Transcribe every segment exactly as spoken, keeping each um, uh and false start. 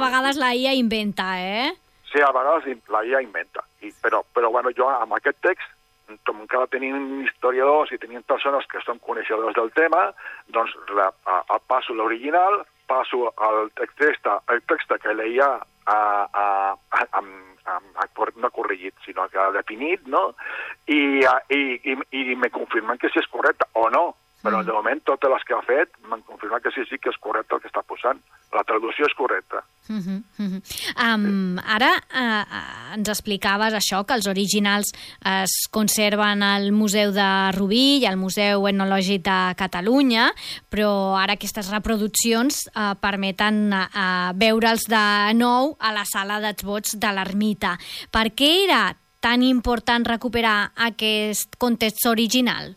vegades la I A inventa, eh? Sí, a vegades la I A inventa. I, però, però bueno, jo amb aquest text, com encara tenim historiadors i tenim persones que són coneixedors del tema, doncs la, a, a passo l'original, passo el text, el text que la I A ha, ha, ha, ha, ha, no ha corregit, sinó que ha definit, no? I, i, i, i me confirmen que si és correcte o no. Però de moment totes les que ha fet m'han confirmat que sí, sí que és correcte el que està posant. La traducció és correcta. Uh -huh, uh -huh. Um, ara uh, ens explicaves això, que els originals es conserven al Museu de Rubí i al Museu Etnològic de Catalunya, però ara aquestes reproduccions uh, permeten uh, veure'ls de nou a la sala d'exvots de l'Ermita. Per què era tan important recuperar aquest context original?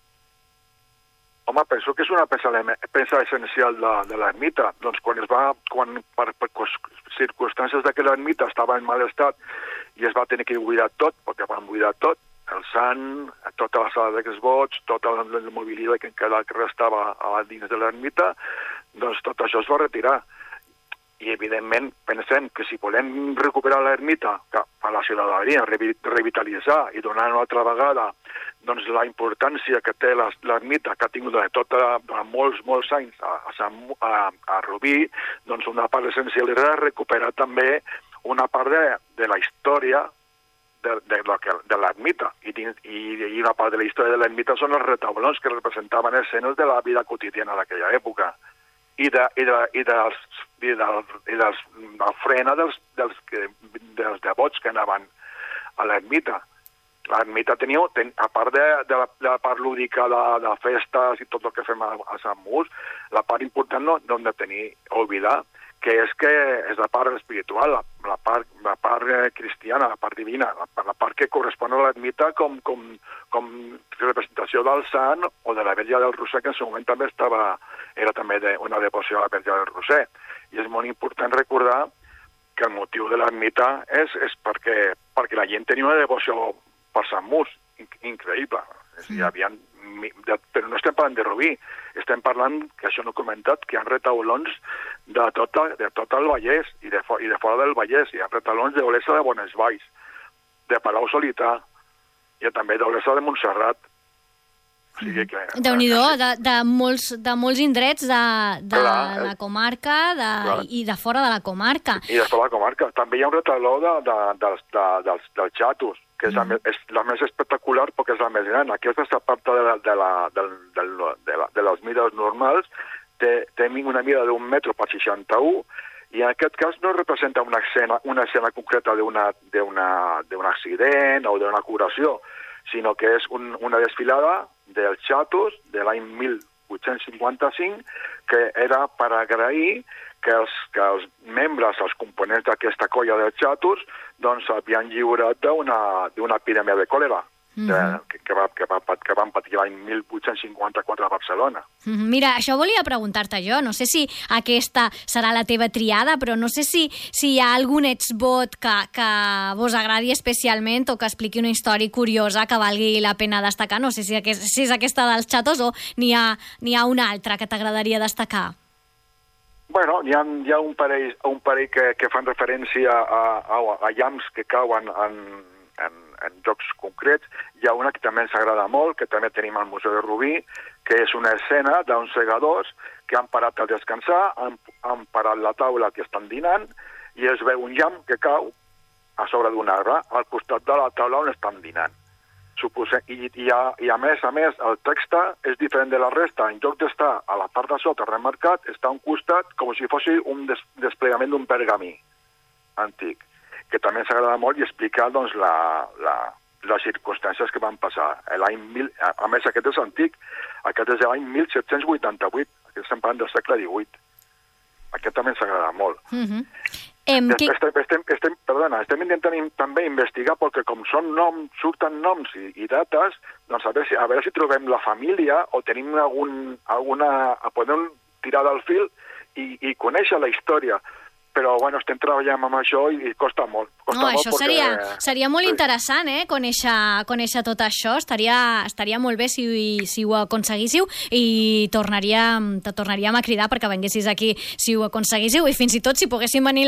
Home, penso que és una peça, peça essencial de, de l'ermita. Doncs quan es va, quan per, per circumstàncies de que l'ermita estava en mal estat i es va tenir que buidar tot, perquè van buidar tot, el sant, tota la sala d'exvots, tot el, el mobiliari que encara que restava a dins de l'ermita, doncs tot això es va retirar. I, evidentment, pensem que si volem recuperar l'ermita a la ciutadania, revitalitzar i donar una altra vegada doncs, la importància que té l'ermita, que ha tingut de, tota, de molts, molts anys a, a, a Rubí, doncs una part essencial era recuperar també una part de, de la història de, de, de l'ermita. I, i, I una part de la història de l'ermita són els retaulons que representaven escenes de la vida quotidiana d'aquella època. I de, i de, i dels, i del, i dels, del frena dels, dels, dels devots que anaven a l'ermita. L'ermita tenia, ten, a part de, de, la, de la part lúdica de, de festes i tot el que fem a, a Sant Mus, la part important no, no hem de tenir, oblidar, que és que és la part espiritual, la, la, part, la part cristiana, la part divina, la, la part que correspon a l'ermita com, com, com representació del sant o de la Verge del Roser, que en seu moment també estava, era també de, una devoció a la Verge del Roser. I és molt important recordar que el motiu de l'ermita és, és perquè, perquè la gent tenia una devoció per Sant Mus, increïble. Sí. Hi havia, però no estem parlant de Rubí, estem parlant, que això no he comentat, que hi ha retaulons de tot, de tot el Vallès i de, i de fora del Vallès. Hi ha retaulons d'Olesa de Bonesvalls, de Palau Solità, i també d'Olesa de Montserrat. O sigui que... Déu-n'hi-do, de, de, molts, de molts indrets de, de clar, la comarca de, i de fora de la comarca. I de fora de la comarca. També hi ha un retauló de, de, de, de, dels, dels xatos, que és la, mm. és la més espectacular perquè és la més gran. Aquesta s'aparta de, la, de, la, de, de, de, la, de les mides normals, té, té una mida d'un metro per seixanta-un, i en aquest cas no representa una escena, una escena concreta d'un accident o d'una curació, sinó que és un, una desfilada dels xatos de l'any mil vuit-cents cinquanta-cinc, que era per agrair que els, que els membres, els components d'aquesta colla de xatos, doncs havien lliurat d'una epidèmia de còlera, mm -hmm. que, que, va, que, va, que van patir l'any mil vuit-cents cinquanta-quatre a Barcelona. Mm -hmm. Mira, això volia preguntar-te jo, no sé si aquesta serà la teva triada, però no sé si, si hi ha algun exvot que, que vos agradi especialment o que expliqui una història curiosa que valgui la pena destacar. No sé si, aquest, si és aquesta dels xatos o n'hi ha, n'hi ha una altra que t'agradaria destacar. Bueno, hi ha, hi ha un parell, un parell que, que fan referència a, a, a llamps que cauen en, en, en jocs concrets. Hi ha una que també ens agrada molt, que també tenim al Museu de Rubí, que és una escena d'uns segadors que han parat a descansar, han, han parat la taula que estan dinant, i es veu un llamp que cau a sobre d'un arbre al costat de la taula on estan dinant. Supose, i, i, a, I a més a més el text és diferent de la resta. En lloc d'estar a la part de sota remarcat, està a un costat com si fos un des, desplegament d'un pergamí antic, que també ens agrada molt i explicar doncs, la, la, les circumstàncies que van passar. mil, a, a més, aquest és antic, aquest és l'any mil set-cents vuitanta-vuit, aquest estem parlant del segle divuit. Aquest també ens agrada molt. Mm-hmm. Em, estem, estem, estem, perdona, estem intentant també investigar perquè com són noms, surten noms i, i dates, doncs a veure, si, a veure si trobem la família o tenim algun, alguna... podem tirar del fil i, i conèixer la història. Però, bueno, estem treballant amb això i costa molt. Costa no, molt això perquè... seria, seria molt sí. interessant, eh?, conèixer, conèixer tot això. Estaria, estaria molt bé si, si ho aconseguíssiu i tornaríem, te tornaríem a cridar perquè venguessis aquí si ho aconseguíssiu i fins i tot si poguéssim venir